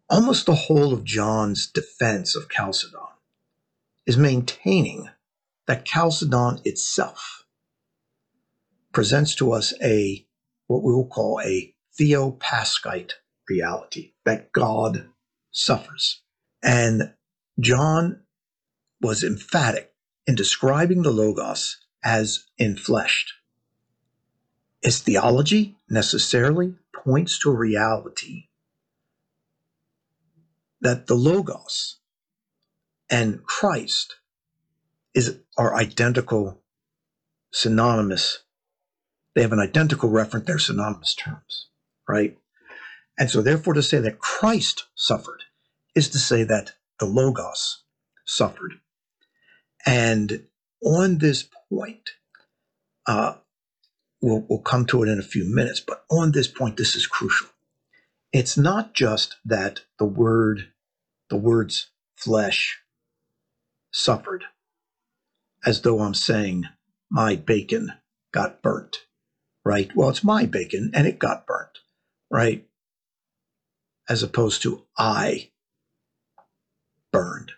almost the whole of John's defense of Chalcedon is maintaining that Chalcedon itself presents to us what we will call a theopaschite reality, that God suffers. And John was emphatic in describing the Logos as enfleshed. His theology necessarily points to a reality that the Logos and Christ are identical, synonymous. They have an identical referent. They're synonymous terms, right? And so therefore to say that Christ suffered is to say that the Logos suffered. And on this point, we'll come to it in a few minutes, but on this point, this is crucial. It's not just that the words flesh suffered, as though I'm saying my bacon got burnt, right? Well, it's my bacon and it got burnt, right? As opposed to I burned.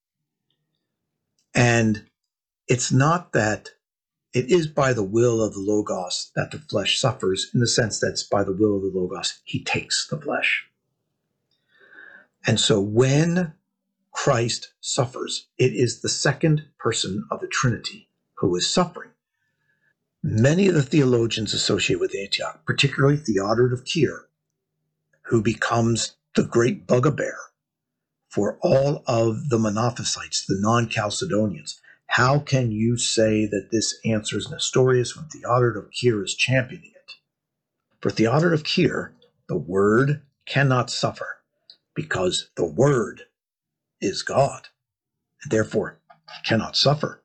And it's not that it is by the will of the Logos that the flesh suffers, in the sense that it's by the will of the Logos he takes the flesh. And so when Christ suffers, it is the second person of the Trinity who is suffering. Many of the theologians associated with Antioch, particularly Theodoret of Kir, who becomes the great bugbear for all of the Monophysites, the non-Chalcedonians. How can you say that this answers Nestorius when Theodoret of Kir is championing it? For Theodoret of Kir, the Word cannot suffer because the Word is God, and therefore cannot suffer.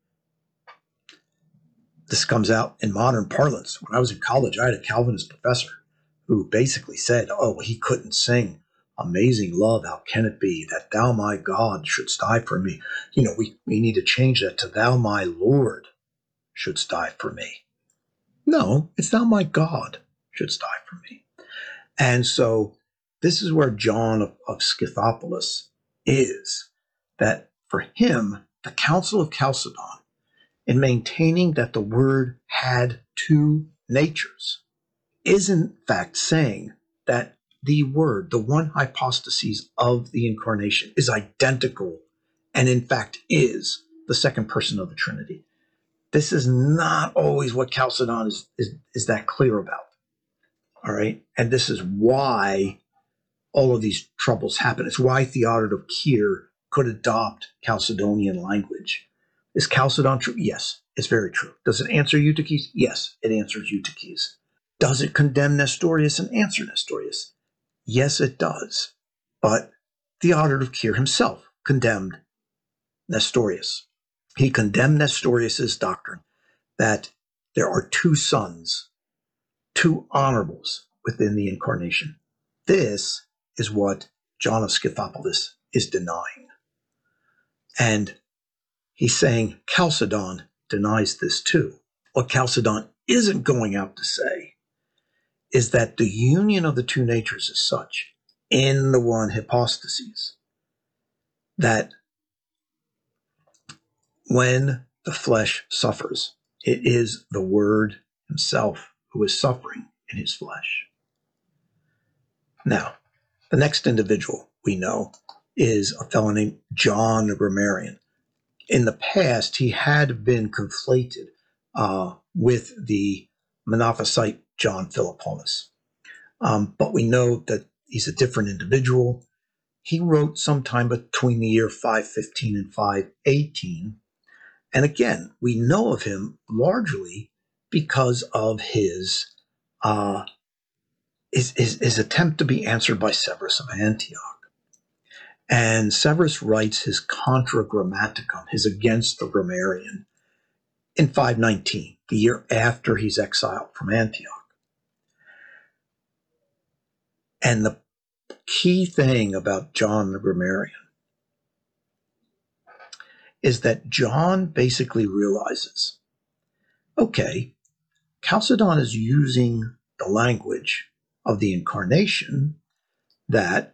This comes out in modern parlance. When I was in college, I had a Calvinist professor who basically said, he couldn't sing Amazing Love, how can it be that thou, my God, shouldst die for me? We need to change that to thou, my Lord, shouldst die for me. No, it's thou, my God, shouldst die for me. And so this is where John of Scythopolis is, that for him, the Council of Chalcedon, in maintaining that the Word had two natures, is in fact saying that the Word, the one hypostasis of the Incarnation, is identical and in fact is the second person of the Trinity. This is not always what Chalcedon is that clear about. All right. And this is why all of these troubles happen. It's why Theodoret of Kir could adopt Chalcedonian language. Is Chalcedon true? Yes, it's very true. Does it answer Eutyches? Yes, it answers Eutyches. Does it condemn Nestorius and answer Nestorius? Yes, it does. But Theodoret of Kir himself condemned Nestorius. He condemned Nestorius's doctrine that there are two sons, two honorables within the Incarnation. This is what John of Scythopolis is denying. And he's saying Chalcedon denies this too. What Chalcedon isn't going out to say is that the union of the two natures is such in the one hypostasis that when the flesh suffers, it is the Word himself who is suffering in his flesh. Now, the next individual we know is a fellow named John the Grammarian. In the past, he had been conflated with the Monophysite John Philoponus. But we know that he's a different individual. He wrote sometime between the year 515 and 518. And again, we know of him largely because of his attempt to be answered by Severus of Antioch. And Severus writes his Contra Grammaticum, his Against the Grammarian, in 519, the year after he's exiled from Antioch. And the key thing about John the Grammarian is that John basically realizes, okay, Chalcedon is using the language of the Incarnation that